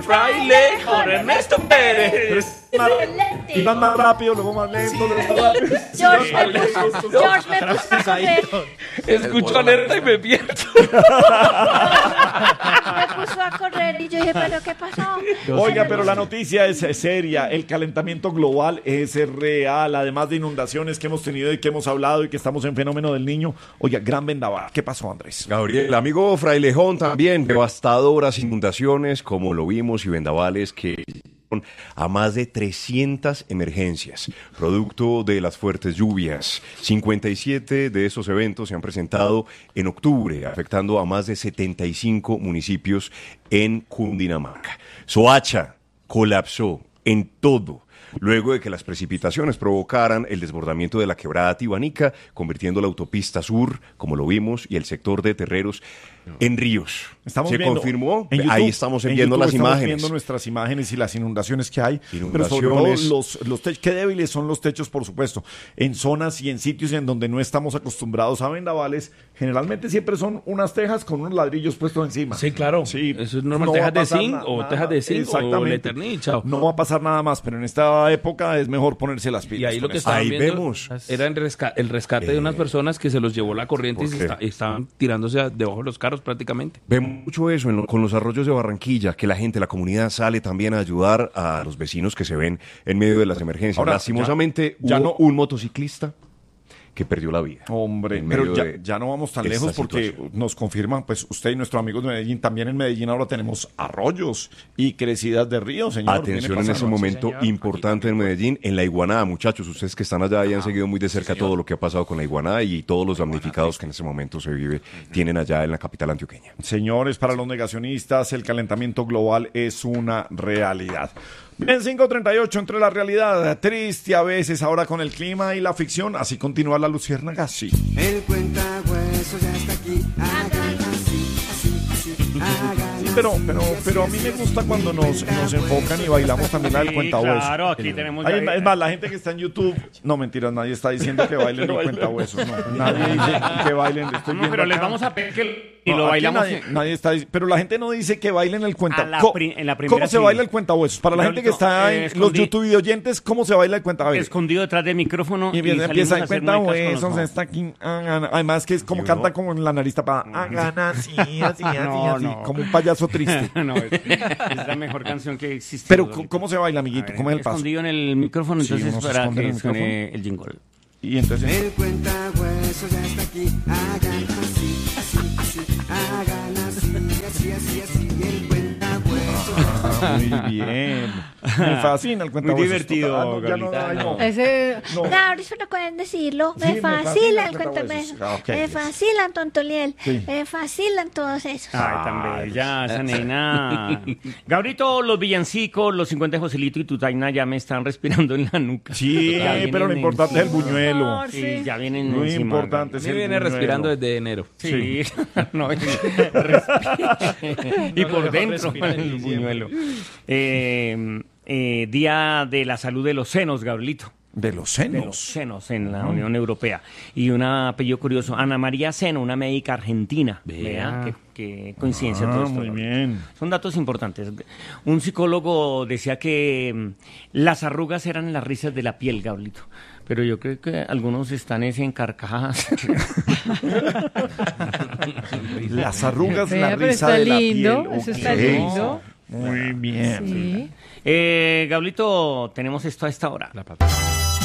fraile con Ernesto Pérez. Iban más rápido, luego más lento, luego más rápido. George me puso a correr. Escucho alerta y me pierdo. Me puso a correr y yo dije, ¿pero qué pasó? Oiga, pero la noticia es seria. El calentamiento global es real, además de inundaciones que hemos tenido y que hemos hablado y que estamos en fenómeno del Niño. Oiga, gran vendaval. ¿Qué pasó, Andrés? Gabriel, amigo Frailejón también, devastadoras inundaciones como lo vimos y vendavales que a más de 300 emergencias, producto de las fuertes lluvias. 57 de esos eventos se han presentado en octubre, afectando a más de 75 municipios en Cundinamarca. Soacha colapsó en todo, luego de que las precipitaciones provocaran el desbordamiento de la quebrada Tibanica, convirtiendo la autopista sur, como lo vimos, y el sector de Terreros en ríos. Se confirmó, en YouTube, ahí estamos viendo YouTube las estamos imágenes. viendo nuestras imágenes y las inundaciones que hay, pero Inundaciones. sobre todo los techos, qué débiles son los techos, por supuesto, en zonas y en sitios en donde no estamos acostumbrados a vendavales, generalmente siempre son unas tejas con unos ladrillos puestos encima. Sí, claro. Sí, Eso es normal, no va tejas a de pasar zinc o tejas de zinc o exactamente. Leternit, chao. No va a pasar nada más, pero en esta época es mejor ponerse las pilas. Y ahí lo con que esto. estaban Ahí viendo vemos. era el rescate de unas personas que se los llevó la corriente y ¿Por se qué? estaban tirándose debajo de los carros prácticamente. Vemos mucho eso con los arroyos de Barranquilla, que la gente, la comunidad sale también a ayudar a los vecinos que se ven en medio de las emergencias. Ahora, lastimosamente, ya hubo no- un motociclista que perdió la vida. Hombre, en pero medio de ya no vamos tan esta lejos porque situación. nos confirman, pues usted y nuestros amigos de Medellín, también en Medellín ahora tenemos arroyos y crecidas de ríos, señor. Atención Viene en ese pasando. momento importante en Medellín, en la Iguaná, muchachos, ustedes que están allá y han seguido muy de cerca todo lo que ha pasado con la Iguaná y todos los damnificados que en ese momento se vive, tienen allá en la capital antioqueña. Señores, para los negacionistas, el calentamiento global es una realidad. Bien, 5:38 entre la realidad triste a veces ahora con el clima y la ficción. Así continúa la luciérnaga, sí. El cuentahueso ya está aquí. Hagan así, hagan Sí, pero a mí me gusta cuando nos enfocan y bailamos también la del cuentahueso. Claro, aquí tenemos... Ay, es más, la gente que está en YouTube, no mentiras, nadie está diciendo que bailen el cuentahuesos, no, nadie dice que bailen, estoy No, viendo pero les acá. vamos a pedir que y No, lo aquí bailamos... nadie está pero la gente no dice que bailen el en la cuentahuesos. primera ¿Cómo se sí. baila el cuentahuesos? Para la gente que está en los escondi- YouTube oyentes, ¿cómo se baila el cuentahuesos? Escondido detrás del micrófono Y salimos empieza a en hacer cuenta muecas con los huesos, ojos. está aquí, además que es como canta como en la nariz tapada, hagan así, así, No, así, no. como un payaso triste. No, es la mejor canción que existe. Pero ¿cómo se baila, amiguito? A ver, ¿Cómo es el paso? Escondido en el micrófono, Sí, entonces uno se para esconde en que el suene el jingle. Y entonces, El cuentahueso ya está aquí. Hagan así, hagan así, el cuentahueso. muy bien. Me fascina el cuentahuesos. divertido, Ya no, Gabrielita, ay, no. Ese... No. Gabriel, eso no pueden decirlo. Sí, Me me fascina fascina el el cuentahuesos. cuentahuesos. Ah, ok. Me fascilan Tontoliel. Sí. Me fascilan todos esos. Ay, tan bella esa nena. Gabrito, los villancicos, los 50 de Joselito y tu Taina ya me están respirando en la nuca. Sí, Ya vienen pero lo importante es el buñuelo. Por Sí, sí. ya vienen Lo encima, importante es Se el viene buñuelo. respirando desde enero. Sí, no, y por dentro el buñuelo. Día de la salud de los senos, Gabrielito. De los De los senos. senos en la Unión Europea. Y un apellido curioso, Ana María Seno, una médica argentina. Vea. Vea, qué coincidencia todo esto. Muy Gabrielito. bien. Son datos importantes. Un psicólogo decía que las arrugas eran las risas de la piel, Gabrielito. Pero yo creo que algunos están en carcajadas. Las arrugas, Vea, la pero risa está de la lindo, piel. eso está Ok. lindo. Muy bien. Sí. Gablito, tenemos esto a esta hora.